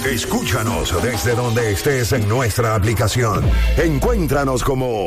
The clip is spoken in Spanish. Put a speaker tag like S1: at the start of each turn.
S1: Escúchanos desde donde estés en nuestra aplicación. Encuéntranos como